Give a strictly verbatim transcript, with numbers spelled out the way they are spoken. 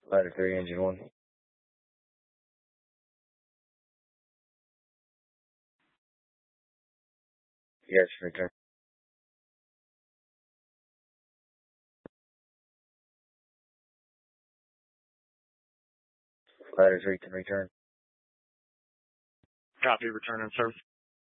Ladder three, engine one. Yes, return. Ladder three can return. Copy, return and service.